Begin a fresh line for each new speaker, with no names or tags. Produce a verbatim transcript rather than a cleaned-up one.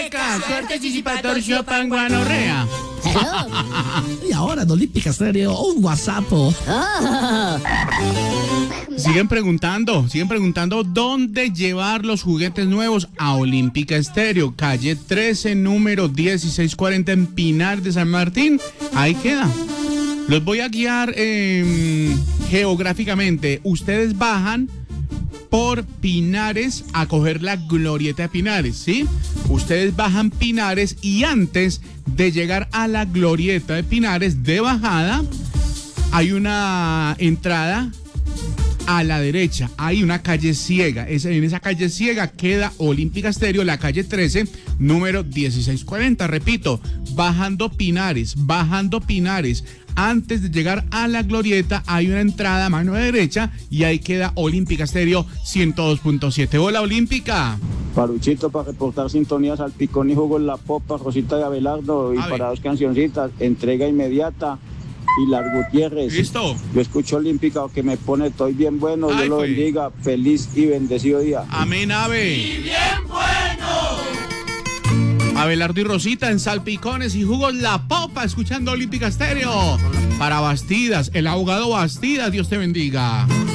Seca, suerte, chichipatorcio, panguanorrea.
Y ahora en Olímpica Estéreo, un WhatsApp.
Siguen preguntando, siguen preguntando dónde llevar los juguetes nuevos a Olímpica Estéreo, calle trece, número dieciséis cuarenta en Pinar de San Martín. Ahí queda. Los voy a guiar eh, geográficamente. Ustedes bajan por Pinares a coger la glorieta de Pinares, ¿sí? Ustedes bajan Pinares y antes de llegar a la glorieta de Pinares, de bajada, hay una entrada a la derecha, hay una calle ciega. Es, en esa calle ciega queda Olímpica Estéreo, la calle trece, número dieciséis cuarenta. Repito, bajando Pinares, bajando Pinares. Antes de llegar a la glorieta hay una entrada a mano derecha y ahí queda Olímpica Estéreo ciento dos punto siete. Hola, Olímpica.
Paruchito, para reportar sintonías al Picón y Jugo en la Popa, Rosita de Abelardo, y
A
para
ver.
dos cancioncitas, Entrega Inmediata y Las Gutiérrez.
Listo.
Yo escucho Olímpica, que me pone, estoy bien bueno,
Ay,
Dios lo
fue.
bendiga, feliz y bendecido día.
Amén, ave. ¡Y bien bueno! Abelardo y Rosita en Salpicones y Jugos La Popa, escuchando Olímpica Estéreo. Para Bastidas, el abogado Bastidas, Dios te bendiga.